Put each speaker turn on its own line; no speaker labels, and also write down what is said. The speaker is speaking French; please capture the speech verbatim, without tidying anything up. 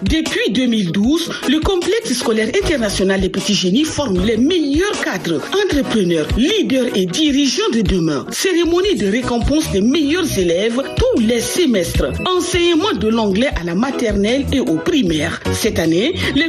Depuis deux mille douze, le complexe scolaire international des Petits Génies forme les meilleurs cadres, entrepreneurs, leaders et dirigeants de demain. Cérémonie de récompense des meilleurs élèves tous les semestres. Enseignement de l'anglais à la maternelle et au primaire. Cette année, les